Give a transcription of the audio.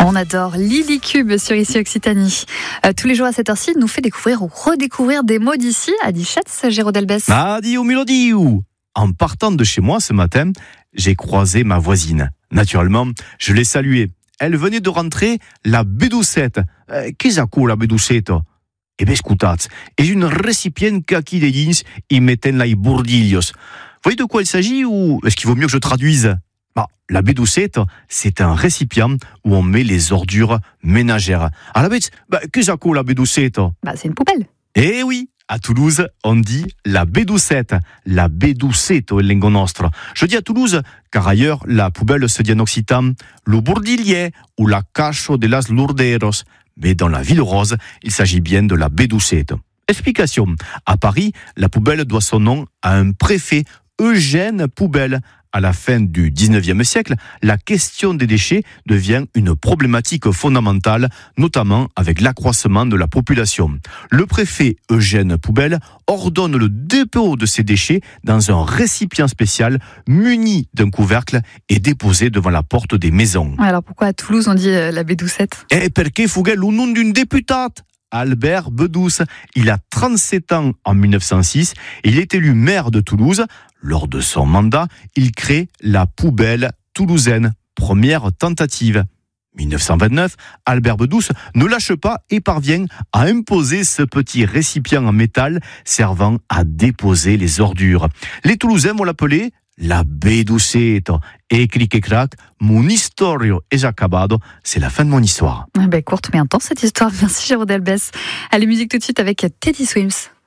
On adore Lily Cube sur Ici Occitanie. Tous les jours à cette heure-ci, il nous fait découvrir ou redécouvrir des mots d'ici. Adi Schatz, Géraud Delbès. Adieu Mélodie. En partant de chez moi ce matin, j'ai croisé ma voisine. Naturellement, je l'ai saluée. Elle venait de rentrer la bedoucette. Qu'est-ce que la bedoucette? Eh bien, écoutez, è une récipiente qui de dins y meten la bourdillos. Vous voyez de quoi il s'agit ou est-ce qu'il vaut mieux que je traduise? La bedoucette, c'est un récipient où on met les ordures ménagères. À la bête, qu'est-ce que la bedoucette? C'est une poubelle. Eh oui, à Toulouse, on dit la bedoucette. La bedoucette en lingue nostra. Je dis à Toulouse, car ailleurs, la poubelle se dit en occitan le bourdillier ou la cacho de las lourderos. Mais dans la ville rose, il s'agit bien de la bedoucette. Explication. À Paris, la poubelle doit son nom à un préfet, Eugène Poubelle. À la fin du 19e siècle, la question des déchets devient une problématique fondamentale, notamment avec l'accroissement de la population. Le préfet Eugène Poubelle ordonne le dépôt de ces déchets dans un récipient spécial muni d'un couvercle et déposé devant la porte des maisons. Alors pourquoi à Toulouse on dit la bedoucette? Perché fughe le nom d'une députante, Albert Bedouce. Il a 37 ans en 1906 et il est élu maire de Toulouse. Lors de son mandat, il crée la poubelle toulousaine, première tentative. 1929, Albert Bedouce ne lâche pas et parvient à imposer ce petit récipient en métal servant à déposer les ordures. Les Toulousains vont l'appeler la bedoucette. Et cric et crac, mon historio es acabado. C'est la fin de mon histoire. Courte mais intense cette histoire. Merci Géraud Delbès. Allez, musique tout de suite avec Teddy Swims.